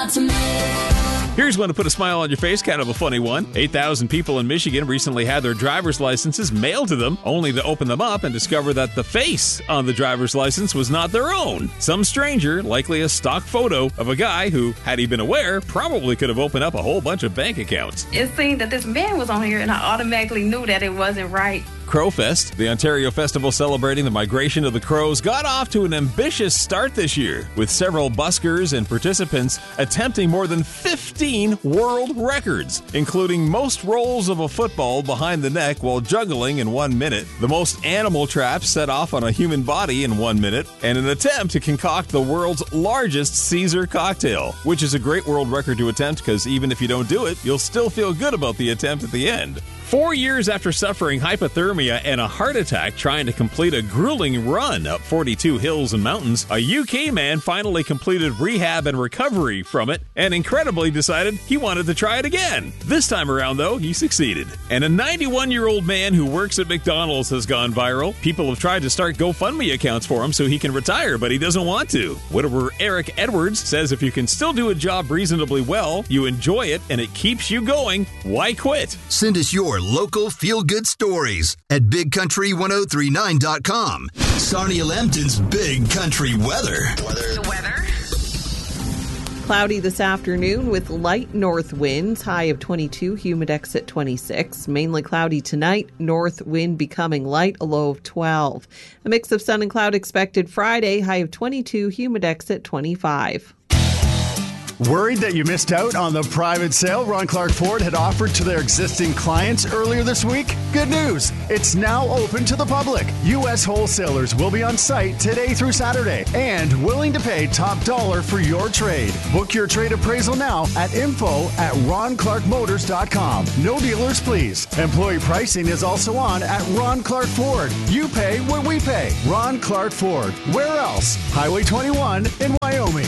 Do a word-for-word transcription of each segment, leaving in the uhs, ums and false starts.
out to me. Here's one to put a smile on your face, kind of a funny one. eight thousand people in Michigan recently had their driver's licenses mailed to them, only to open them up and discover that the face on the driver's license was not their own. Some stranger, likely a stock photo of a guy who, had he been aware, probably could have opened up a whole bunch of bank accounts. It seemed that this man was on here, and I automatically knew that it wasn't right. Crowfest, the Ontario festival celebrating the migration of the crows, got off to an ambitious start this year, with several buskers and participants attempting more than fifteen world records, including most rolls of a football behind the neck while juggling in one minute, the most animal traps set off on a human body in one minute, and an attempt to concoct the world's largest Caesar cocktail, which is a great world record to attempt because even if you don't do it, you'll still feel good about the attempt at the end. Four years after suffering hypothermia and a heart attack trying to complete a grueling run up forty-two hills and mountains, a U K man finally completed rehab and recovery from it and incredibly decided he wanted to try it again. This time around, though, he succeeded. And a ninety-one-year-old man who works at McDonald's has gone viral. People have tried to start GoFundMe accounts for him so he can retire, but he doesn't want to. Widower Eric Edwards says if you can still do a job reasonably well, you enjoy it, and it keeps you going, why quit? Send us your local feel-good stories at big country ten thirty-nine dot com. Sarnia Lambton's Big Country Weather. The weather. Cloudy this afternoon with light north winds, high of twenty-two, humidex at twenty-six. Mainly cloudy tonight, north wind becoming light, a low of twelve. A mix of sun and cloud expected Friday, high of twenty-two, humidex at twenty-five. Worried that you missed out on the private sale Ron Clark Ford had offered to their existing clients earlier this week? Good news. It's now open to the public. U S wholesalers will be on site today through Saturday and willing to pay top dollar for your trade. Book your trade appraisal now at info at ron clark motors dot com. No dealers, please. Employee pricing is also on at Ron Clark Ford. You pay what we pay. Ron Clark Ford. Where else? Highway twenty-one in Wyoming.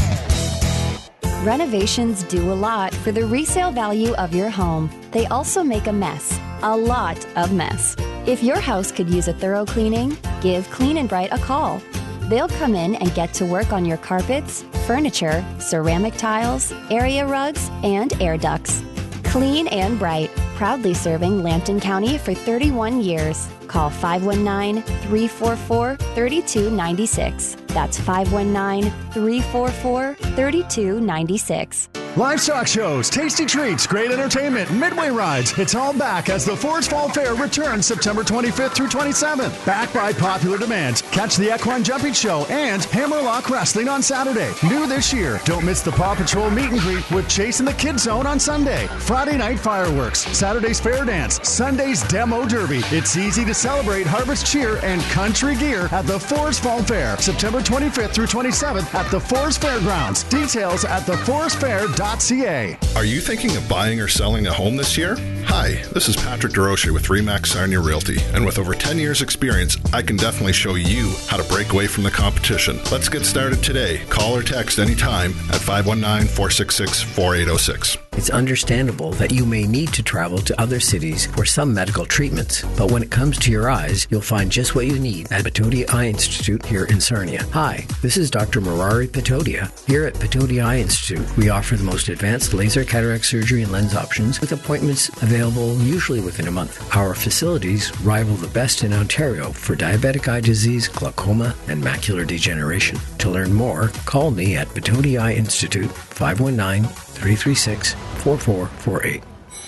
Renovations do a lot for the resale value of your home. They also make a mess, a lot of mess. If your house could use a thorough cleaning, give Clean and Bright a call. They'll come in and get to work on your carpets, furniture, ceramic tiles, area rugs, and air ducts. Clean and Bright, proudly serving Lambton County for thirty-one years. Call five one nine, three four four, three two nine six. That's five one nine, three four four, three two nine six. Livestock shows, tasty treats, great entertainment, midway rides. It's all back as the Forest Fall Fair returns September twenty-fifth through twenty-seventh. Back by popular demand. Catch the Equine Jumping Show and Hammerlock Wrestling on Saturday. New this year, don't miss the Paw Patrol meet and greet with Chase in the Kid Zone on Sunday. Friday night fireworks, Saturday's fair dance, Sunday's demo derby. It's easy to celebrate harvest cheer and country gear at the Forest Fall Fair, September twenty-fifth through twenty-seventh at the Forest Fairgrounds. Details at the forest fair dot com. Are you thinking of buying or selling a home this year? Hi, this is Patrick DeRoche with Remax Sarnia Realty, and with over ten years experience, I can definitely show you how to break away from the competition. Let's get started today. Call or text anytime at five one nine, four six six, four eight zero six. It's understandable that you may need to travel to other cities for some medical treatments, but when it comes to your eyes, you'll find just what you need at Patodia Eye Institute here in Sarnia. Hi, this is Doctor Murari Patodia. Here at Patodia Eye Institute, we offer the most advanced laser cataract surgery and lens options with appointments available usually within a month. Our facilities rival the best in Ontario for diabetic eye disease, glaucoma, and macular degeneration. To learn more, call me at Patodia Eye Institute, five one nine, three three six, four four four eight.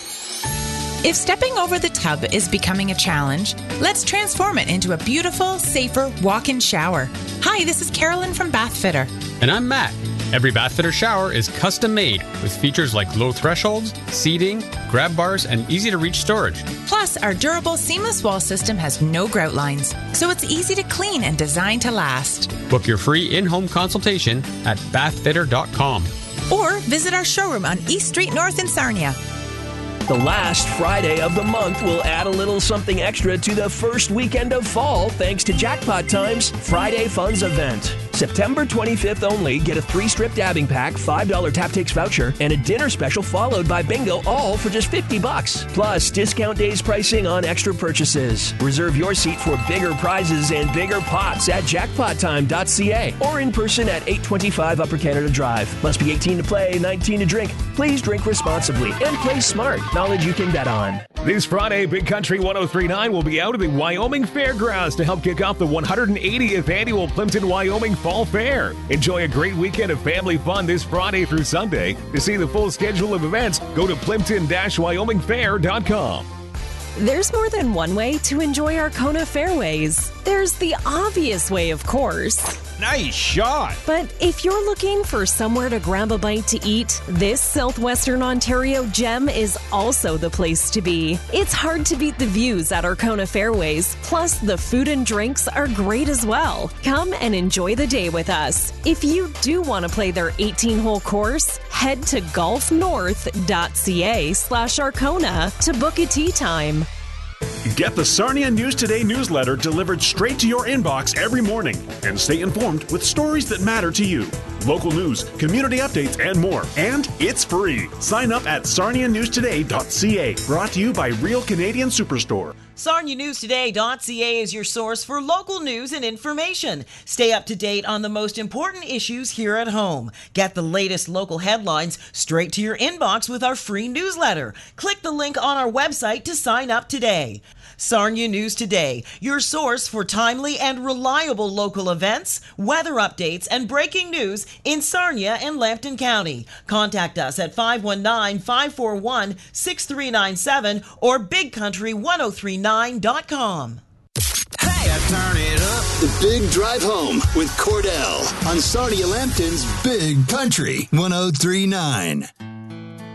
If stepping over the tub is becoming a challenge, let's transform it into a beautiful, safer walk-in shower. Hi, this is Carolyn from Bathfitter. And I'm Matt. Every Bathfitter shower is custom made with features like low thresholds, seating, grab bars, and easy-to-reach storage. Plus, our durable seamless wall system has no grout lines, so it's easy to clean and designed to last. Book your free in-home consultation at bathfitter dot com. Or visit our showroom on East Street North in Sarnia. The last Friday of the month will add a little something extra to the first weekend of fall thanks to Jackpot Time's Friday Funds event. September twenty-fifth only, get a three-strip dabbing pack, five dollars Tap-Takes voucher, and a dinner special followed by bingo, all for just fifty bucks. Plus, discount days pricing on extra purchases. Reserve your seat for bigger prizes and bigger pots at jackpot time dot c a or in person at eight twenty-five Upper Canada Drive. Must be eighteen to play, nineteen to drink. Please drink responsibly and play smart. Knowledge you can bet on. This Friday, Big Country one oh three point nine will be out at the Wyoming Fairgrounds to help kick off the one hundred eightieth Annual Plimpton Wyoming Fall Fair. Enjoy a great weekend of family fun this Friday through Sunday. To see the full schedule of events, go to plimpton dash wyoming fair dot com. There's more than one way to enjoy Arkona Fairways. There's the obvious way, of course. Nice shot. But if you're looking for somewhere to grab a bite to eat, this Southwestern Ontario gem is also the place to be. It's hard to beat the views at Arkona Fairways, plus the food and drinks are great as well. Come and enjoy the day with us. If you do want to play their eighteen-hole course, head to golf north dot c a slash Arkona to book a tee time. Get the Sarnia News Today newsletter delivered straight to your inbox every morning and stay informed with stories that matter to you. Local news, community updates, and more. And it's free. Sign up at sarnia news today dot c a. Brought to you by Real Canadian Superstore. sarnia news today dot c a is your source for local news and information. Stay up to date on the most important issues here at home. Get the latest local headlines straight to your inbox with our free newsletter. Click the link on our website to sign up today. Sarnia News Today, your source for timely and reliable local events, weather updates, and breaking news in Sarnia and Lambton County. Contact us at five one nine, five four one, six three nine seven or big country one oh three nine dot com. Hey, turn it up. The Big Drive Home with Cordell on Sarnia Lambton's Big Country one oh three point nine.